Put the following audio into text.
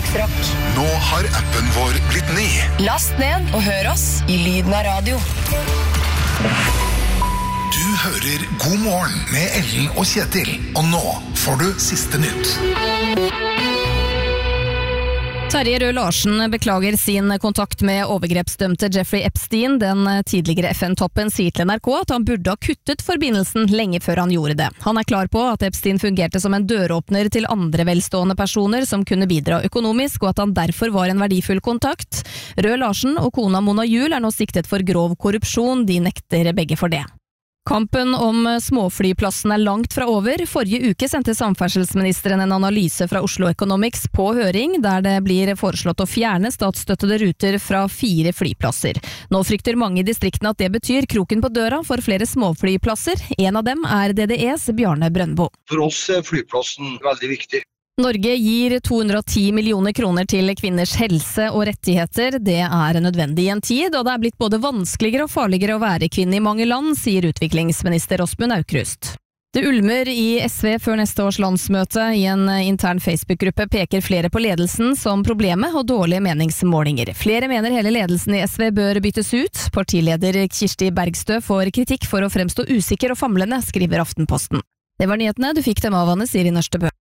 hverdagsrock. Nå har appen vår blitt ny. Last ned og hør oss i lyden av radio. Du hører God morgen med Ellen og Kjetil. Og nå får du siste nytt. Terje Rød Larsen beklager sin kontakt med overgrepsdømte Jeffrey Epstein. Den tidligere FN-toppen sier til NRK at han burde ha kuttet forbindelsen lenge før han gjorde det. Han er klar på at Epstein fungerte som en døråpner til andre velstående personer som kunne bidra økonomisk, og at han derfor var en verdifull kontakt. Rød Larsen og kona Mona Juel er nå siktet for grov korrupsjon. De nekter begge for det. Kampen om småflyplassen er langt fra over. Forrige uke sendte samferdselsministeren en analyse fra Oslo Economics på høring, der det blir foreslått å fjerne statsstøttede ruter fra 4 flyplasser. Nå frykter mange i distriktene at det betyr kroken på døra for flere småflyplasser. En av dem er DDEs Bjarne Brøndbo. For oss er flyplassen veldig viktig. Norge gir 210 millioner kroner til kvinners helse og rettigheter. Det er nødvendig i en tid, og det er blitt både vanskeligere og farligere å være kvinne i mange land, sier utviklingsminister Åsmund Aukrust. Det ulmer i SV før neste års landsmøte. I en intern Facebook-gruppe peker flere på ledelsen som problemet og dårlige meningsmålinger. Flere mener hele ledelsen i SV bør byttes ut. Partileder Kirsti Bergstø får kritikk for å fremstå usikker og famlende, skriver Aftenposten. Det var nyhetene, du fikk dem av Anne Siri Nørstebø.